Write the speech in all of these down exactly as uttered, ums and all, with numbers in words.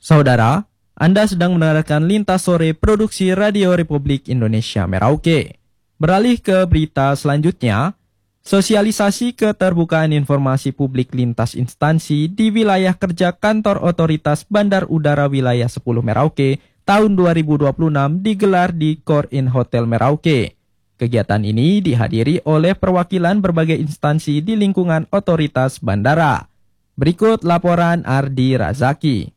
Saudara, Anda sedang mendengarkan Lintas Sore Produksi Radio Republik Indonesia Merauke. Beralih ke berita selanjutnya, sosialisasi keterbukaan informasi publik lintas instansi di wilayah kerja Kantor Otoritas Bandar Udara Wilayah sepuluh Merauke tahun dua ribu dua puluh enam digelar di Core Inn Hotel Merauke. Kegiatan ini dihadiri oleh perwakilan berbagai instansi di lingkungan otoritas bandara. Berikut laporan Ardi Razaki.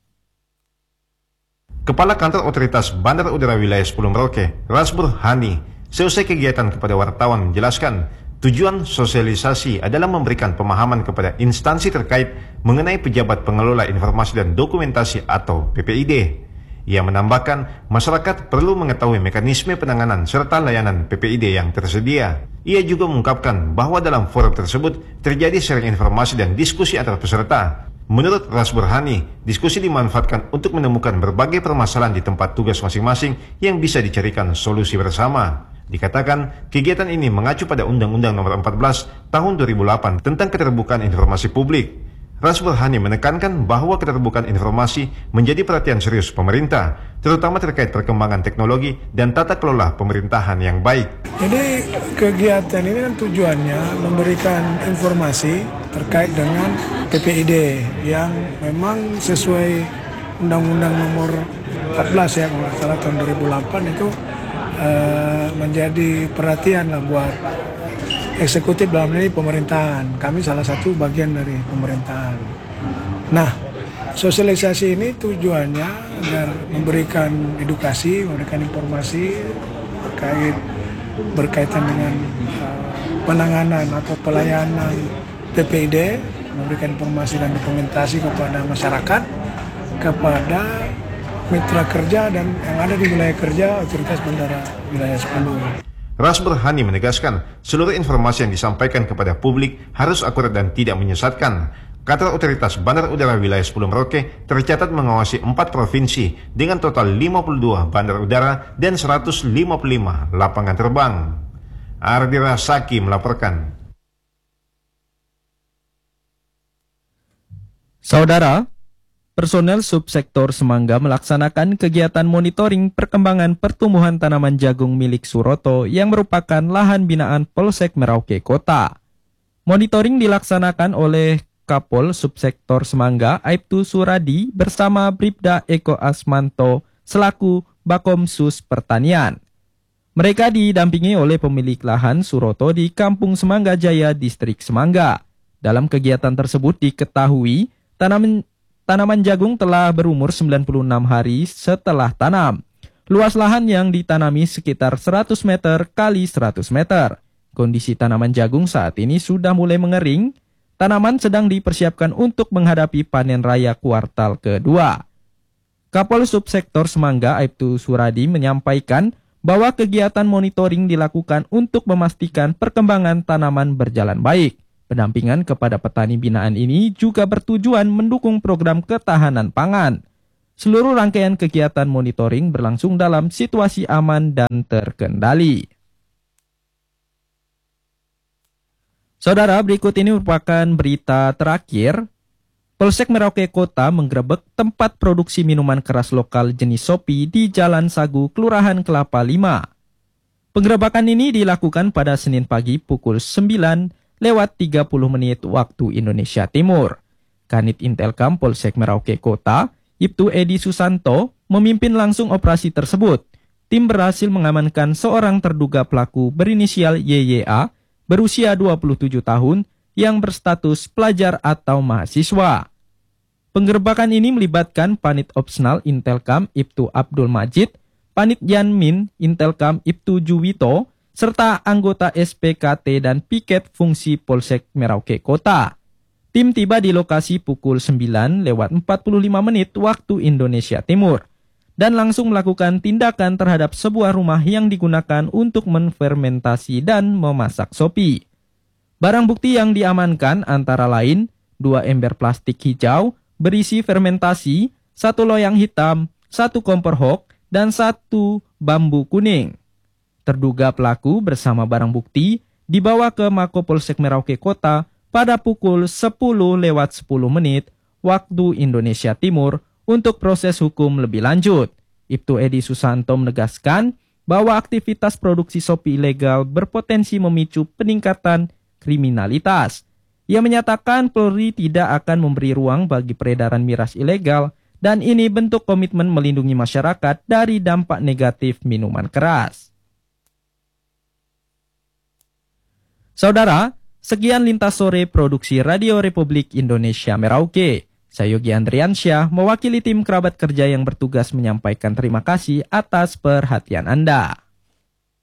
Kepala Kantor Otoritas Bandar Udara Wilayah sepuluh Merauke, Rasbur Hani, selesai kegiatan kepada wartawan menjelaskan, tujuan sosialisasi adalah memberikan pemahaman kepada instansi terkait mengenai pejabat pengelola informasi dan dokumentasi atau P P I D. Ia menambahkan, masyarakat perlu mengetahui mekanisme penanganan serta layanan P P I D yang tersedia. Ia juga mengungkapkan bahwa dalam forum tersebut terjadi sharing informasi dan diskusi antar peserta. Menurut Ras Burhani, diskusi dimanfaatkan untuk menemukan berbagai permasalahan di tempat tugas masing-masing yang bisa dicarikan solusi bersama. Dikatakan, kegiatan ini mengacu pada Undang-Undang Nomor empat belas Tahun dua ribu delapan tentang keterbukaan informasi publik. Ras Burhani menekankan bahwa keterbukaan informasi menjadi perhatian serius pemerintah, terutama terkait perkembangan teknologi dan tata kelola pemerintahan yang baik. Jadi kegiatan ini kan tujuannya memberikan informasi terkait dengan P P I D yang memang sesuai Undang-Undang Nomor empat belas ya, kalau salah tahun dua ribu delapan itu uh, menjadi perhatian lah buat eksekutif dalam ini pemerintahan. Kami salah satu bagian dari pemerintahan. Nah, sosialisasi ini tujuannya agar memberikan edukasi, memberikan informasi terkait berkaitan dengan uh, penanganan atau pelayanan P P I D, memberikan informasi dan dokumentasi kepada masyarakat, kepada mitra kerja dan yang ada di wilayah kerja Otoritas Bandara Wilayah sepuluh. Ras Burhani menegaskan, seluruh informasi yang disampaikan kepada publik harus akurat dan tidak menyesatkan. Kantor Otoritas Bandar Udara Wilayah sepuluh Merauke tercatat mengawasi empat provinsi dengan total lima puluh dua bandar udara dan seratus lima puluh lima lapangan terbang. Ardi Razaki melaporkan. Saudara, personel subsektor Semangga melaksanakan kegiatan monitoring perkembangan pertumbuhan tanaman jagung milik Suroto yang merupakan lahan binaan Polsek Merauke Kota. Monitoring dilaksanakan oleh Kapol Subsektor Semangga Aibtu Suradi bersama Bribda Eko Asmanto selaku Bakomsus Pertanian. Mereka didampingi oleh pemilik lahan Suroto di Kampung Semangga Jaya, Distrik Semangga. Dalam kegiatan tersebut diketahui tanaman Tanaman jagung telah berumur sembilan puluh enam hari setelah tanam. Luas lahan yang ditanami sekitar seratus meter kali seratus meter. Kondisi tanaman jagung saat ini sudah mulai mengering. Tanaman sedang dipersiapkan untuk menghadapi panen raya kuartal kedua. Kapol Subsektor Semangga Aibtu Suradi menyampaikan bahwa kegiatan monitoring dilakukan untuk memastikan perkembangan tanaman berjalan baik. Pendampingan kepada petani binaan ini juga bertujuan mendukung program ketahanan pangan. Seluruh rangkaian kegiatan monitoring berlangsung dalam situasi aman dan terkendali. Saudara, berikut ini merupakan berita terakhir. Polsek Merauke Kota menggerebek tempat produksi minuman keras lokal jenis Sopi di Jalan Sagu, Kelurahan Kelapa Lima. Penggerebekan ini dilakukan pada Senin pagi pukul sembilan lewat tiga puluh menit waktu Indonesia Timur. Kanit Intelkam Polsek Merauke Kota, Ibtu Edi Susanto, memimpin langsung operasi tersebut. Tim berhasil mengamankan seorang terduga pelaku berinisial Y Y A, berusia dua puluh tujuh tahun, yang berstatus pelajar atau mahasiswa. Penggerebekan ini melibatkan Panit Opsional Intelkam Ibtu Abdul Majid, Panit Yanmin Intelkam Ibtu Juwito, serta anggota S P K T dan piket fungsi Polsek Merauke Kota. Tim tiba di lokasi pukul sembilan lewat empat puluh lima menit waktu Indonesia Timur dan langsung melakukan tindakan terhadap sebuah rumah yang digunakan untuk menfermentasi dan memasak Sopi. Barang bukti yang diamankan antara lain dua ember plastik hijau berisi fermentasi, satu loyang hitam, satu kompor hok, dan satu bambu kuning. Terduga pelaku bersama barang bukti dibawa ke Mako Polsek Merauke Kota pada pukul sepuluh lewat sepuluh menit waktu Indonesia Timur untuk proses hukum lebih lanjut. Ibtu Edi Susanto menegaskan bahwa aktivitas produksi Shopee ilegal berpotensi memicu peningkatan kriminalitas. Ia menyatakan Polri tidak akan memberi ruang bagi peredaran miras ilegal dan ini bentuk komitmen melindungi masyarakat dari dampak negatif minuman keras. Saudara, sekian Lintas Sore Produksi Radio Republik Indonesia Merauke. Saya Yogi Andriansyah, mewakili tim kerabat kerja yang bertugas menyampaikan terima kasih atas perhatian Anda.